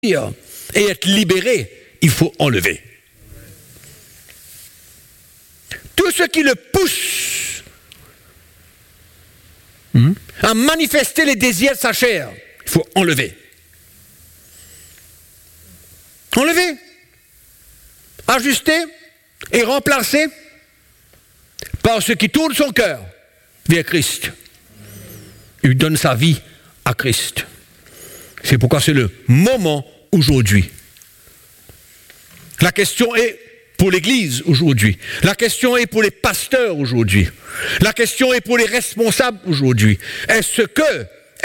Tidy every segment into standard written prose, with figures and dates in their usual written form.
et être libéré, il faut enlever. Tout ce qui le pousse à manifester les désirs de sa chair, il faut enlever. Enlever, ajuster et remplacer par ce qui tourne son cœur vers Christ. Il donne sa vie à Christ. C'est pourquoi c'est le moment aujourd'hui. La question est pour l'Église aujourd'hui. La question est pour les pasteurs aujourd'hui. La question est pour les responsables aujourd'hui. Est-ce que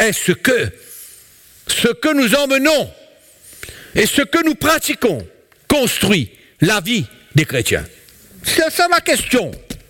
ce que nous emmenons et ce que nous pratiquons construit la vie des chrétiens? C'est ça la question.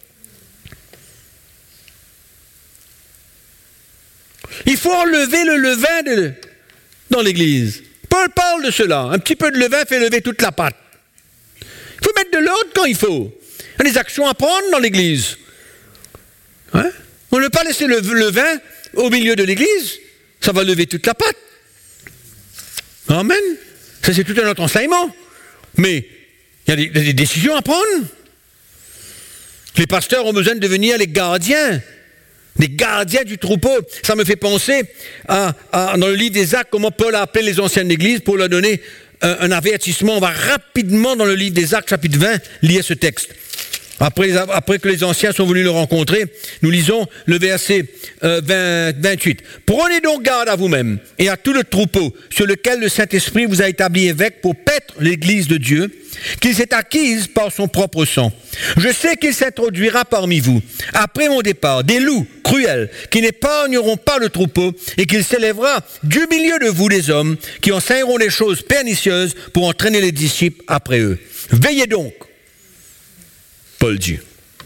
Il faut enlever le levain dans l'Église. Paul parle de cela. Un petit peu de levain fait lever toute la pâte. Il faut mettre de l'autre quand il faut. Il y a des actions à prendre dans l'Église. Hein? On ne peut pas laisser le levain au milieu de l'Église. Ça va lever toute la pâte. Amen. Ça, c'est tout un autre enseignement. Mais il y a des décisions à prendre. Les pasteurs ont besoin de devenir les gardiens du troupeau. Ça me fait penser dans le livre des Actes, comment Paul a appelé les anciens de l'Église pour leur donner un avertissement. On va rapidement dans le livre des Actes, chapitre 20, lire ce texte. Après que les anciens sont venus le rencontrer, nous lisons le verset 28. « Prenez donc garde à vous-même et à tout le troupeau sur lequel le Saint-Esprit vous a établi évêque pour paître l'Église de Dieu, qu'il s'est acquise par son propre sang. Je sais qu'il s'introduira parmi vous, après mon départ, des loups cruels qui n'épargneront pas le troupeau et qu'il s'élèvera du milieu de vous des hommes qui enseigneront des choses pernicieuses pour entraîner les disciples après eux. Veillez donc. » Paul dit.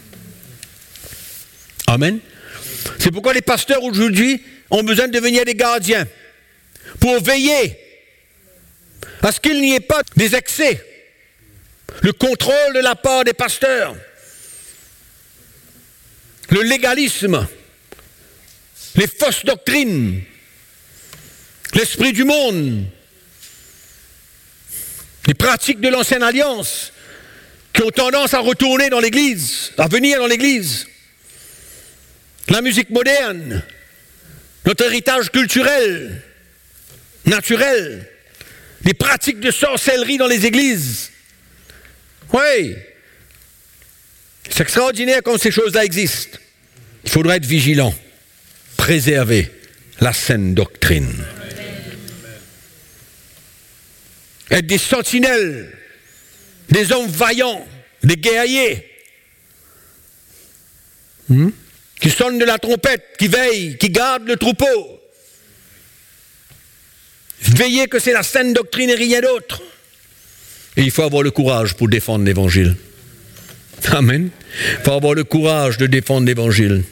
Amen. C'est pourquoi les pasteurs aujourd'hui ont besoin de devenir des gardiens pour veiller à ce qu'il n'y ait pas des excès, le contrôle de la part des pasteurs, le légalisme, les fausses doctrines, l'esprit du monde, les pratiques de l'ancienne alliance qui ont tendance à retourner dans l'Église, à venir dans l'Église. La musique moderne, notre héritage culturel, naturel, les pratiques de sorcellerie dans les églises. Oui, c'est extraordinaire comme ces choses-là existent. Il faudra être vigilant, préserver la saine doctrine. Être des sentinelles, des hommes vaillants, des guerriers, qui sonnent de la trompette, qui veillent, qui gardent le troupeau. Veillez que c'est la saine doctrine et rien d'autre. Et il faut avoir le courage pour défendre l'Évangile. Amen. Il faut avoir le courage de défendre l'Évangile.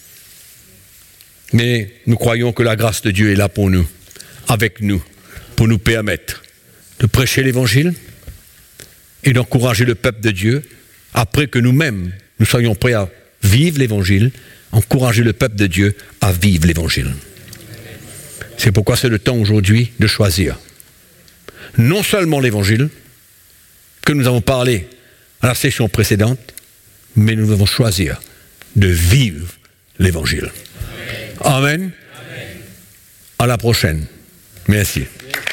Mais nous croyons que la grâce de Dieu est là pour nous, avec nous, pour nous permettre de prêcher l'Évangile et d'encourager le peuple de Dieu, après que nous-mêmes, nous soyons prêts à vivre l'Évangile, encourager le peuple de Dieu à vivre l'Évangile. C'est pourquoi c'est le temps aujourd'hui de choisir non seulement l'Évangile, que nous avons parlé à la session précédente, mais nous devons choisir de vivre l'Évangile. Amen. À la prochaine. Merci.